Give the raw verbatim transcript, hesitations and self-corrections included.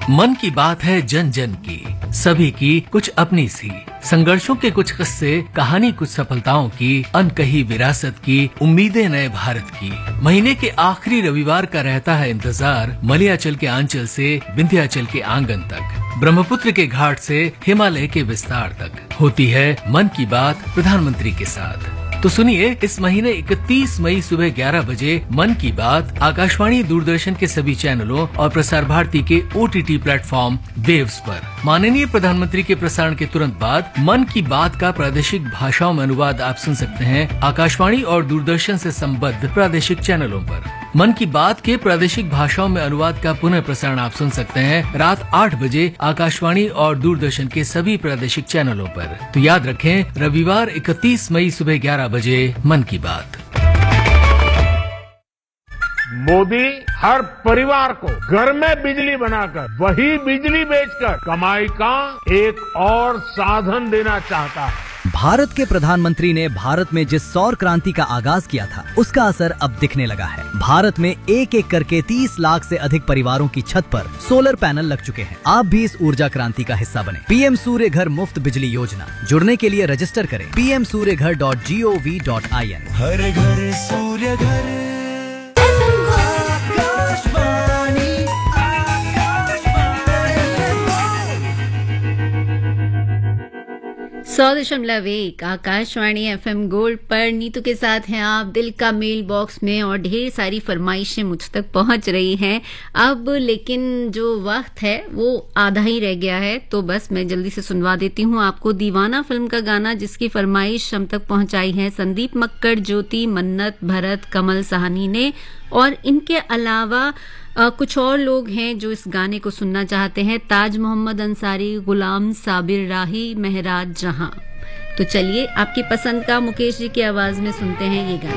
मन की बात है जन जन की, सभी की कुछ अपनी सी, संघर्षों के कुछ किस्से, कहानी कुछ सफलताओं की, अनकही विरासत की, उम्मीदें नए भारत की। महीने के आखिरी रविवार का रहता है इंतजार, मलयाचल के आंचल से विंध्याचल के आंगन तक, ब्रह्मपुत्र के घाट से हिमालय के विस्तार तक होती है मन की बात प्रधानमंत्री के साथ। तो सुनिए, इस महीने इकतीस मई सुबह ग्यारह बजे मन की बात आकाशवाणी, दूरदर्शन के सभी चैनलों और प्रसार भारती के ओटीटी प्लेटफॉर्म वेव्स पर। माननीय प्रधानमंत्री के प्रसारण के तुरंत बाद मन की बात का प्रादेशिक भाषाओं में अनुवाद आप सुन सकते हैं आकाशवाणी और दूरदर्शन से संबद्ध प्रादेशिक चैनलों पर। मन की बात के प्रादेशिक भाषाओं में अनुवाद का पुनः प्रसारण आप सुन सकते हैं रात आठ बजे आकाशवाणी और दूरदर्शन के सभी प्रादेशिक चैनलों पर। तो याद रखें, रविवार इकतीस मई सुबह ग्यारह बजे मन की बात। मोदी हर परिवार को घर में बिजली बनाकर वही बिजली बेचकर कमाई का एक और साधन देना चाहता है। भारत के प्रधानमंत्री ने भारत में जिस सौर क्रांति का आगाज किया था, उसका असर अब दिखने लगा है। भारत में एक एक करके तीस लाख से अधिक परिवारों की छत पर सोलर पैनल लग चुके हैं। आप भी इस ऊर्जा क्रांति का हिस्सा बने। पीएम सूर्य घर मुफ्त बिजली योजना, जुड़ने के लिए रजिस्टर करें पी एम सूर्य घर dot G O V dot I N. हर घर सूर्य घर। सौ दशमलव एक आकाशवाणी एफएम गोल्ड पर नीतू के साथ हैं आप दिल का मेल बॉक्स में, और ढेर सारी फरमाइशें मुझ तक पहुंच रही हैं अब, लेकिन जो वक्त है वो आधा ही रह गया है, तो बस मैं जल्दी से सुनवा देती हूँ आपको दीवाना फिल्म का गाना, जिसकी फरमाइश हम तक पहुंचाई है संदीप मक्कड़, ज्योति, मन्नत, भरत, कमल साहनी ने, और इनके अलावा आ, कुछ और लोग हैं जो इस गाने को सुनना चाहते हैं, ताज मोहम्मद अंसारी, गुलाम साबिर राही, महराज जहां। तो चलिए आपकी पसंद का मुकेश जी की आवाज में सुनते हैं ये गाना।